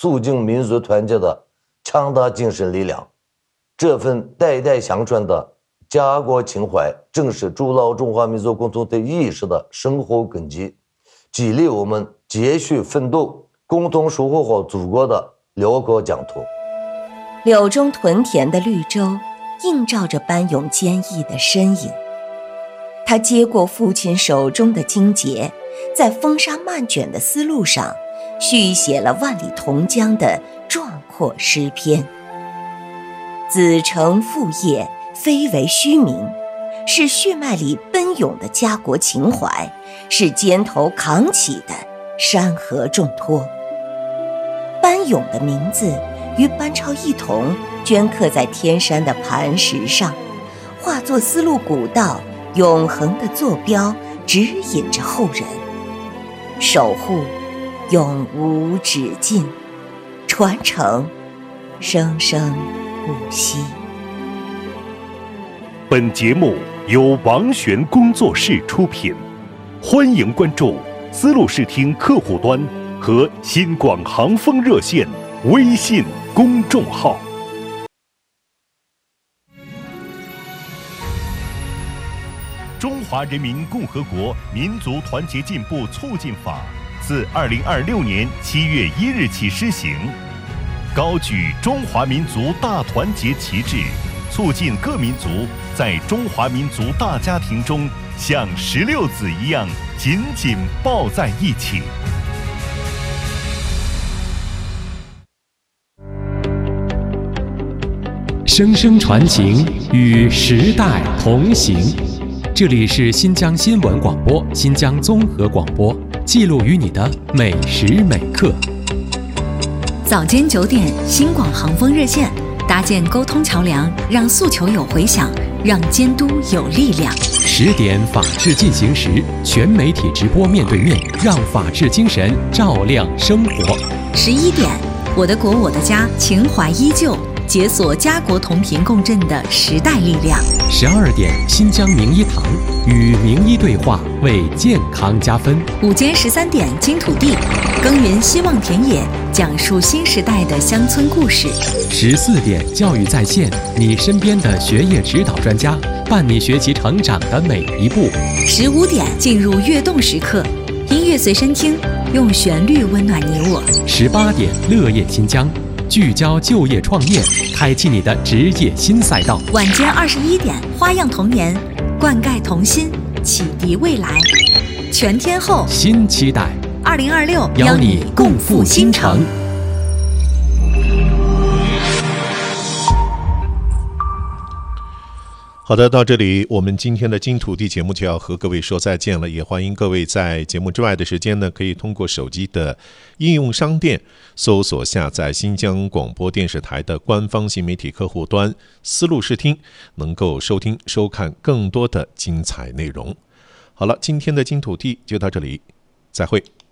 肃静民族团结的强大精神力量。这份代代相传的家国情怀，正是筑牢中华民族共同体意识的生活根基，激励我们继续奋斗，共同守护好祖国的辽阔疆土。 柳中屯田的绿洲映照着班勇坚毅的身影，他接过父亲手中的荆节，在风沙漫卷的丝路上续写了万里同江的壮阔诗篇。子承父业，非为虚名，是血脉里奔涌的家国情怀，是肩头扛起的山河重托。班勇的名字与班超一同镌刻在天山的磐石上，化作丝路古道永恒的坐标，指引着后人。守护永无止境，传承生生不息。 本节目由王璇工作室出品，欢迎关注丝路视听客户端和新广航风热线微信公众号。中华人民共和国民族团结进步促进法自2026年7月1日起施行，高举中华民族大团结旗帜，促进各民族在中华民族大家庭中像16子一样紧紧抱在一起。 声声传情，与时代同行。这里是新疆新闻广播、新疆综合广播，记录于你的每时每刻。 早间9点，新广航风热线搭建沟通桥梁，让诉求有回响，让监督有力量。 10点，法治进行时，全媒体直播面对面，让法治精神照亮生活。 11点，我的国我的家，情怀依旧，解锁家国同频共振的时代力量。 12点，新疆名医堂与名医对话，为健康加分。 午间13点，金土地耕耘希望田野，讲述新时代的乡村故事。 14点，教育在线，你身边的学业指导专家，伴你学习成长的每一步。 15点，进入跃动时刻，音乐随身听，用旋律温暖你我。 18点，乐业新疆，聚焦就业创业，开启你的职业新赛道。 晚间21点，花样童年，灌溉童心，启迪未来。全天候新期待 ，2026 邀你共赴新城。 好的，到这里我们今天的金土地节目就要和各位说再见了，也欢迎各位在节目之外的时间呢，可以通过手机的应用商店搜索下载新疆广播电视台的官方新媒体客户端丝路视听，能够收听收看更多的精彩内容。好了，今天的金土地就到这里，再会。